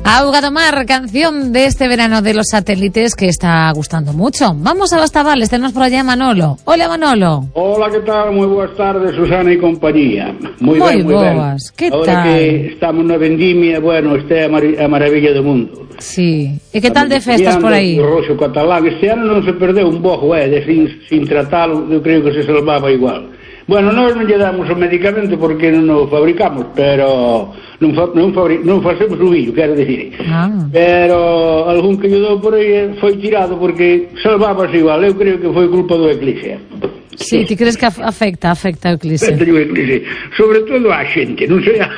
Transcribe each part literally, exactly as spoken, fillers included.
Auga do Mar, canción de este verano de los satélites que está gustando mucho. Vamos a los tabales, tenemos por allá a Manolo. Hola, Manolo. Hola, ¿qué tal? Muy buenas tardes, Susana y compañía. Muy, muy ben, muy boas, ben. ¿qué Ahora tal? que estamos na vendimia, bueno, esta é a, mar a maravilla do mundo. Sí, e que tal de festas por aí? O roxo catalán, este ano non se perdeu un bojo, eh, de sin, sin tratalo, eu creo que se salvaba igual. Bueno, nós non lle damos o medicamento porque non o fabricamos, pero non, fa, non, fabri, non facemos o billo, quero dicir. Ah. Pero algún que lle dou por aí foi tirado porque salvábase igual, eu creo que foi culpa do Eclipse. Sí, ti crees que afecta, afecta o Eclipse? Afecta o Eclipse, sobre todo a xente, non sei a...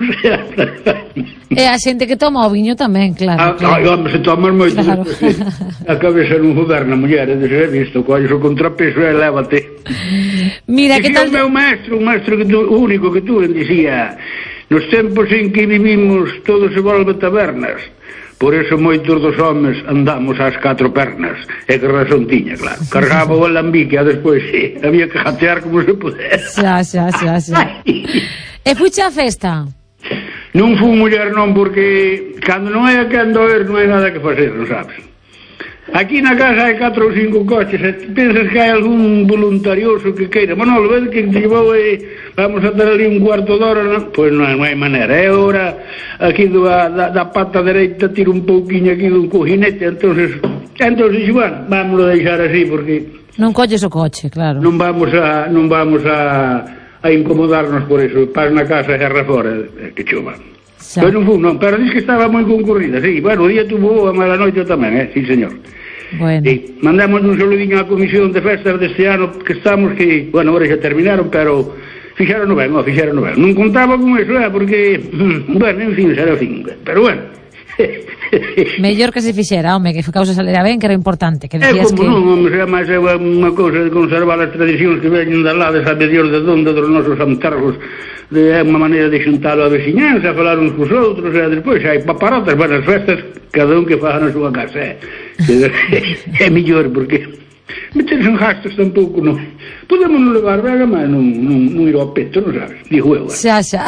E a xente que toma o viño tamén, claro. Ah, claro. Ai, home, se tomas moito, claro. Despois, a cabeza non goberna, muller, de ser visto, colles o contrapeso e lévate. Mira, que tal... o meu maestro, un maestro que tu, único que tú, dicía, nos tempos en que vivimos todo se volve tabernas, por eso moitos dos homes andamos ás catro pernas. E que razón tiña, claro. Cargaba o alambique, e despois sí, había que jatear como se pudera. Xa, xa, xa, xa. E fuche a festa? Non fui muller non, porque cando non hai a quen doer non hai nada que facer, non sabes? Aquí na casa hai catro ou cinco coches, e pensas que hai algún voluntarioso que queira. Bueno, lo ves que te llevou e vamos a ter ali un cuarto de hora, non? Pois non, non hai maneira. É hora aquí do, da, da pata dereita tiro un pouquinho aquí dun cojinete, entonces, entonces, bueno, vámonos a deixar así, porque... Non colles o coche, claro. Non vamos a... non vamos a... a incomodarnos por eso, paz na casa e garra fora, que chova. Pero non fui, non, pero dis que estaba moi concurrida, sí, bueno, o día tuvo a mala noite tamén, eh, sí, señor. Bueno. Sí, mandamos un saludinho á comisión de festas deste ano que estamos, que, bueno, ahora xa terminaron, pero fixaron ben, oh, fixaron ben. Non contaba con eso, eh, porque, bueno, en fin, será o fin, pero bueno. Mellor que se fixera, home, que a causa salera ben, que era importante, que decías que... É como non, home, será máis é unha cousa de conservar as tradicións que veñen das lades, sabe Dios de onde, dos nosos antargos, é unha maneira de xuntalo a veciñanza, a falar uns cos outros, e despois hai paparotas, buenas festas, cada un que faga na súa casa, é, é mellor, porque meterse en gastos tampouco non. Podemos non levar braga, mas non, non, non ir ao peto, non sabes, digo eu. Xa, xa.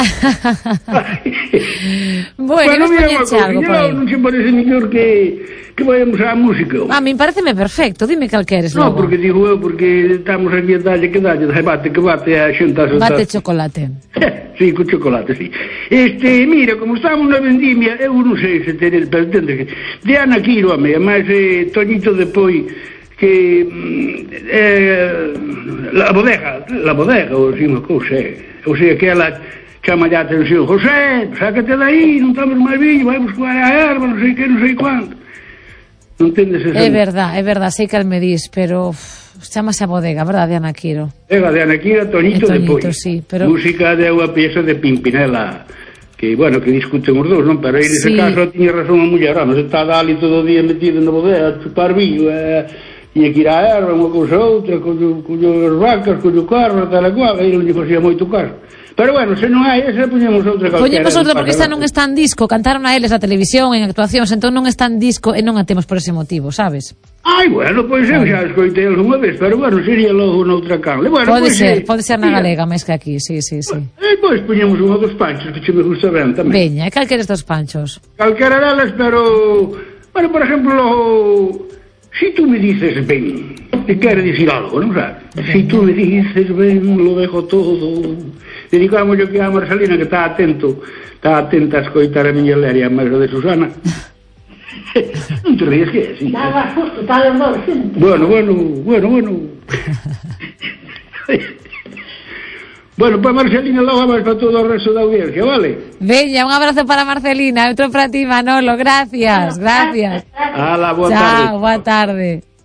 Bueno, bueno, mira unha cousa, algo, non se parece mellor que que vayamos á música. A min pareceme perfecto, dime cal queres logo. Non, porque digo eu, porque estamos aquí a dalle que dalle, bate que bate a xenta. Bate chocolate. Sí, con chocolate, sí. Este, mira, como estamos na vendimia, eu non sei se tener, pero entende que de Ana Quiro, a mí, máis eh, Toñito depois que eh, la bodega, la bodega, ou así unha cousa, ou sea, que ela chama a atención, José, sácate daí, non estamos máis viño, vai buscar a erva, non sei que, non sei cuánto. Non entendes esa? É verdad, é verdad, sei que me dis, pero uf, chamase a bodega, verdad, de Ana Quiro? É de Ana Quiro, Toñito, Toñito depois. Sí, pero... Música de unha pieza de Pimpinela, que, bueno, que discuten os dous, non? Pero aí nese sí. caso tiña razón a muller, non? Se está dali todo o día metido na bodega a chupar villo, e... Tinha que ir á erva, unha cousa outra, collo as vacas, collo o carro, tal e cual, aí non lle facía moito caso. Pero bueno, se non hai esa, poñemos outra calquera. Poñemos outra porque esta non está en disco, cantaron a eles na televisión, en actuacións, entón non está en disco e non a temos por ese motivo, sabes? Ai, bueno, pois eu xa escoitei algunha vez, pero bueno, sería logo noutra canle. Bueno, pode pois, ser, eh, pode ser na galega, máis que aquí, sí, sí, sí. E pois poñemos unha dos panchos, que che me gusta ben tamén. Veña, e cal queres dos panchos? Calquera delas, pero... Bueno, por exemplo... Si tú me dices ben, te quere dicir algo, non sabes? Si tú me dices ben, lo dejo todo. Dedicamos yo que a Marcelina, que está atento, está atenta a escoitar a miña leria, máis a de Susana. Non te ríes que é, sí. Daba justo, está los dos. Bueno, bueno, bueno, bueno. Bueno, para Marcelina logo vas para todo o resto da audiencia, vale? Veña, un abrazo para Marcelina, outro para ti, Manolo, gracias, gracias. Ala, boa Chao, tarde. boa tarde.